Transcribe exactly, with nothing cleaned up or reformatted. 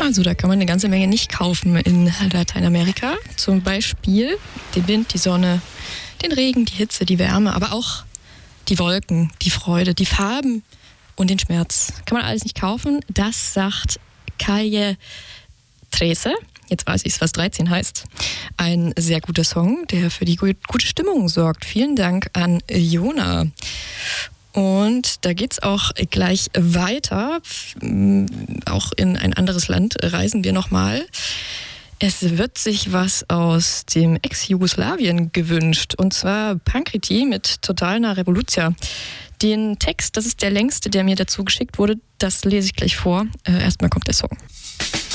Also da kann man eine ganze Menge nicht kaufen in Lateinamerika. Zum Beispiel den Wind, die Sonne, den Regen, die Hitze, die Wärme, aber auch die Wolken, die Freude, die Farben und den Schmerz. Kann man alles nicht kaufen. Das sagt Calle Trece. Jetzt weiß ich, was dreizehn heißt. Ein sehr guter Song, der für die gute Stimmung sorgt. Vielen Dank an Jona. Und da geht's auch gleich weiter. Auch in ein anderes Land reisen wir nochmal. Es wird sich was aus dem Ex-Jugoslawien gewünscht. Und zwar Pankriti mit Totalna Revolucija. Den Text, das ist der längste, der mir dazu geschickt wurde. Das lese ich gleich vor. Äh, erstmal kommt der Song.